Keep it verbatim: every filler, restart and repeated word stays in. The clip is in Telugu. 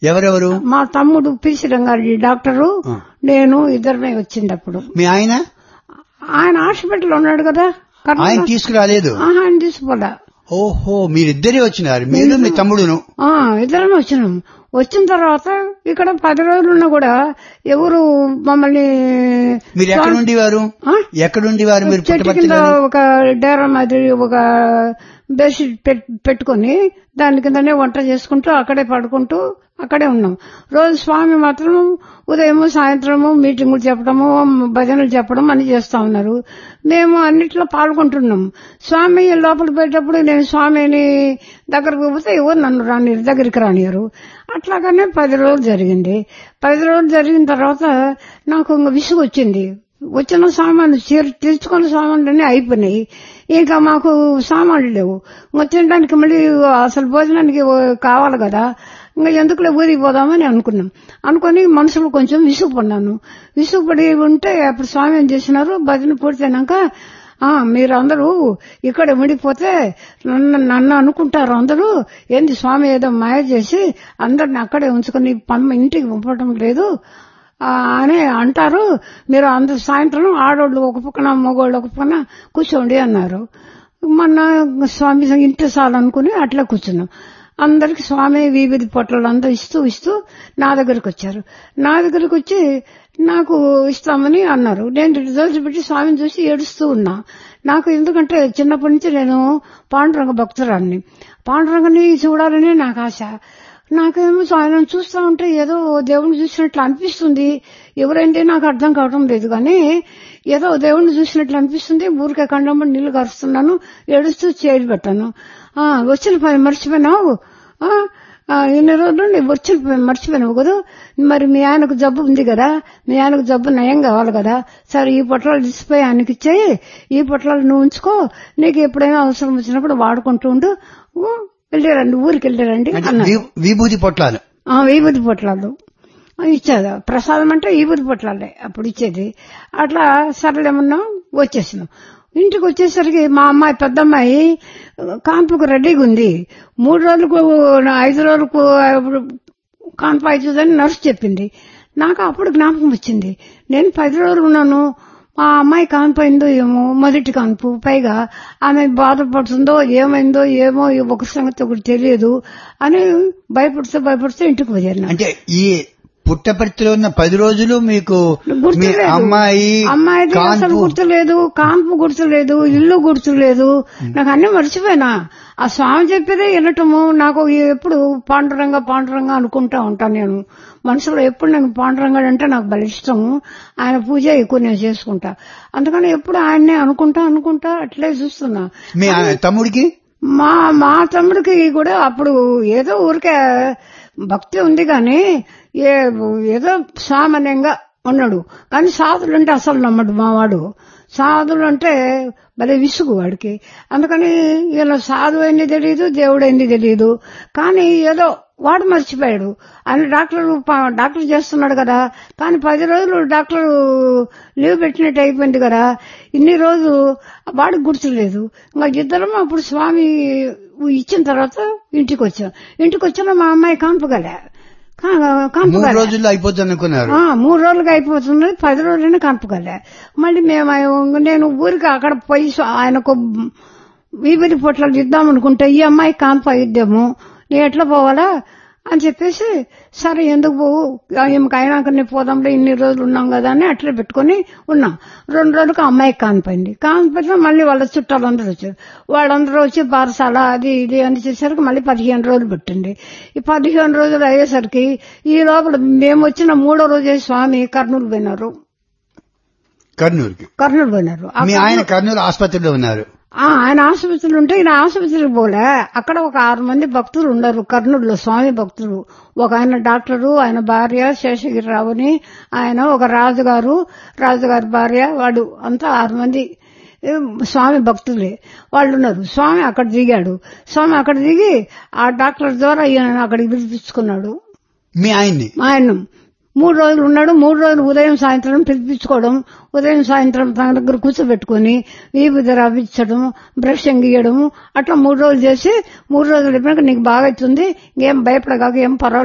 ఎవరెవరు? మా తమ్ముడు పిసి రంగారెడ్డి డాక్టరు, నేను ఇద్దరమే వచ్చింది అప్పుడు. మీ ఆయన? ఆయన హాస్పిటల్ ఉన్నాడు కదా. ఆయన తీసుకురాలేదు? ఆయన తీసుకుపోలే. ఓహో, మీరిద్దరే వచ్చినారు, మీరు మీ తమ్ముడును? ఇద్దరమే వచ్చినాం. వచ్చిన తర్వాత ఇక్కడ పది రోజులున్నా కూడా ఎవరు మమ్మల్ని. మీరు ఎక్కడుండి వారు? ఎక్కడుండి వారు మీరు? చెట్టు కింద ఒక డేరా మాదిరి ఒక బెడ్షీట్ పెట్టుకుని దాని కిందనే వంట చేసుకుంటూ అక్కడే పడుకుంటూ అక్కడే ఉన్నాం. రోజు స్వామి మాత్రం ఉదయము సాయంత్రము మీటింగులు చెప్పడము భజనలు చెప్పడం అని చేస్తా ఉన్నారు. మేము అన్నిట్లో పాల్గొంటున్నాం. స్వామి లోపల పోయేటప్పుడు నేను స్వామిని దగ్గరకు పోతే ఎవరు నన్ను రాని దగ్గరికి రానియరు. అట్లాగానే పది రోజులు జరిగింది. పది రోజులు జరిగిన తర్వాత నాకు ఇంకా విసుగు వచ్చింది. వచ్చిన సామాన్లు తీర్చుకున్న సామాన్లన్నీ అయిపోయినాయి. ఇంకా మాకు సామాన్లు లేవు. తినడానికి మళ్ళీ అసలు భోజనానికి కావాలి కదా. ఇంకా ఎందుకులే ఊరికి పోదామని అనుకున్నాం. అనుకుని మనసులో కొంచెం విసుగుపడ్డాను. విసుగుపడి ఉంటే అప్పుడు స్వామి ఏం చేసినారు, భజన పూర్తయినాక మీరందరూ ఇక్కడ ఉండిపోతే నన్ను నన్ను అనుకుంటారు అందరూ, ఏంది స్వామి ఏదో మాయ చేసి అందరిని అక్కడే ఉంచుకుని పన్మ ఇంటికి పంపడం లేదు అని అంటారు. మీరు అందరు సాయంత్రం ఆడోళ్ళు ఒక పక్కన మగోళ్ళు ఒక పక్కన కూర్చోండి అన్నారు. మొన్న స్వామి ఇంటి చాలనుకుని అట్లా కూర్చున్నాం. అందరికి స్వామి వివిధ పొట్టలు అందరూ ఇస్తూ ఇస్తూ నా దగ్గరకు వచ్చారు. నా దగ్గరకు వచ్చి నాకు ఇస్తామని అన్నారు. నేను రిజల్ట్స్ పెట్టి స్వామిని చూసి ఏడుస్తూ ఉన్నా. నాకు ఎందుకంటే చిన్నప్పటి నుంచి నేను పాండురంగ భక్తురాన్ని, పాండురంగని చూడాలని నాకు ఆశ. నాకేమో ఆయన చూస్తా ఉంటే ఏదో దేవుణ్ణి చూసినట్లు అనిపిస్తుంది. ఎవరైంది నాకు అర్థం కావడం లేదు, కానీ ఏదో దేవుణ్ణి చూసినట్లు అనిపిస్తుంది. ఊరికే కండంబడి నీళ్లు కరుస్తున్నాను, ఏడుస్తూ చేరి పెట్టాను. వచ్చిన పని మర్చిపోయినావు, ఇన్ని రోజులు వచ్చిన మర్చిపోయినావు కదా. మరి మీ ఆయనకు జబ్బు ఉంది కదా, మీ ఆయనకు జబ్బు నయం కావాలి కదా. సరే ఈ పొట్లాలు తీసిపోయి ఆయనకి ఇచ్చేయి, ఈ పొట్లాలు నువ్వు ఉంచుకో, నీకు ఎప్పుడైనా అవసరం వచ్చినప్పుడు వాడుకుంటూ ఉండు, వెళ్ళారండి ఊరికి వెళ్ళారండి అన్నారు. విభూతి పొట్లాలు? విభూతి పొట్లాలు ఇచ్చేది. ప్రసాదం అంటే విభూతి పొట్లాలే అప్పుడు ఇచ్చేది. అట్లా సరళేమన్నా వచ్చేసినాం. ఇంటికి వచ్చేసరికి మా అమ్మాయి పెద్దమ్మాయి కాన్పుకు రెడీగా ఉంది. మూడు రోజులకు ఐదు రోజులకు కాన్పు అవుతుందని నర్సు చెప్పింది. నాకు అప్పుడు జ్ఞాపకం వచ్చింది, నేను పది రోజులు ఉన్నాను, మా అమ్మాయి కాన్పు అయిందో ఏమో, మొదటి కాన్పు, పైగా ఆమె బాధపడుతుందో ఏమైందో ఏమో ఒక సంగతి ఒకటి తెలియదు అని భయపడుతూ భయపడుతూ ఇంటికి పోయాను. అంటే ఈ పుట్టపర్తిలో ఉన్న పది రోజులు మీకు అమ్మాయి అమ్మాయి అసలు గుర్తులేదు, కాన్పు గుర్తులేదు, ఇల్లు గుర్తులేదు, నాకు అన్ని మర్చిపోయినా. ఆ స్వామి చెప్పేదే వినటము. నాకు ఎప్పుడు పాండురంగా పాండురంగా అనుకుంటా ఉంటాను నేను మనసులో. ఎప్పుడు నేను పాండురంగాడు అంటే నాకు బలి ఇష్టము. ఆయన పూజ ఎక్కువ నేను చేసుకుంటా, అందుకని ఎప్పుడు ఆయన్నే అనుకుంటా అనుకుంటా అట్లే చూస్తున్నా. మీ తమ్ముడికి మా మా తమ్ముడికి కూడా అప్పుడు ఏదో ఊరికే భక్తి ఉంది కానీ ఏదో సామాన్యంగా ఉన్నాడు. కానీ సాధులు అంటే అసలు నమ్మడు మావాడు. సాధులు అంటే భలే విసుగు వాడికి. అందుకని ఇలా సాధు అయింది తెలియదు, దేవుడు అయింది తెలియదు. కానీ ఏదో వాడు మర్చిపోయాడు. ఆయన డాక్టర్ డాక్టర్ చేస్తున్నాడు కదా, కానీ పది రోజులు డాక్టర్ లీవ్ పెట్టినట్టు అయిపోయింది కదా. ఇన్ని రోజులు వాడికి గుర్తులేదు. ఇంకా ఇద్దరం అప్పుడు స్వామి ఇచ్చిన తర్వాత ఇంటికి వచ్చాం. ఇంటికి వచ్చిన మా అమ్మాయి కాన్పుగలే మూడు రోజుల్లో అయిపోతుంది అనుకున్నారు. మూడు రోజులుగా అయిపోతుంది, పది రోజులనే కనుపుకోలే. మళ్ళీ మేము నేను ఊరికి అక్కడ పోయి ఆయనకు విభూతి పొట్లాలు ఇద్దామనుకుంటే ఈ అమ్మాయి కాన్పు అయిద్దాము, నేను ఎట్లా పోవాలా అని చెప్పేసి, సరే ఎందుకు పోవు అయినాకనే పోదాంలో ఇన్ని రోజులు ఉన్నాం కదా అని అట్లా పెట్టుకుని ఉన్నాం. రెండు రోజులకు అమ్మాయికి కానిపోయింది. కానిపోయినా మళ్ళీ వాళ్ళ చుట్టాలు అందరూ వచ్చారు. వాళ్ళందరూ వచ్చి పారసాల అది ఇది అని చేసరికి మళ్ళీ పదిహేను రోజులు పెట్టింది. ఈ పదిహేను రోజులు అయ్యేసరికి ఈ లోపల మేము వచ్చిన మూడో రోజే స్వామి కర్నూలు పోయినారు. కర్నూలుకి కర్నూలు పోయినారు. ఆయన కర్నూలు ఆసుపత్రిలో ఉన్నారు. ఆయన ఆసుపత్రులు ఉంటే ఈయన ఆసుపత్రికి పోలే. అక్కడ ఒక ఆరు మంది భక్తులు ఉన్నారు కర్నూలులో, స్వామి భక్తులు. ఒక ఆయన డాక్టరు, ఆయన భార్య శేషగిరిరావు అని ఆయన, ఒక రాజుగారు, రాజుగారి భార్య, వాడు అంతా ఆరు మంది స్వామి భక్తులే వాళ్ళు ఉన్నారు. స్వామి అక్కడ దిగాడు. స్వామి అక్కడ దిగి ఆ డాక్టర్ ద్వారా ఈయన అక్కడికి పిలిపించుకున్నాడు. మీ ఆయన్ని ఆయన మూడు రోజులు ఉన్నాడు. మూడు రోజులు ఉదయం సాయంత్రం పిలిపించుకోవడం, ఉదయం సాయంత్రం తన దగ్గర కూర్చోబెట్టుకుని విభూతి రాపించడం, బ్రష్ గీయడం, అట్లా మూడు రోజులు చేసి మూడు రోజులు అయిపోయినాక నీకు బాగా అవుతుంది, ఇంకేం భయపడగాక ఏం పర్వాలేదు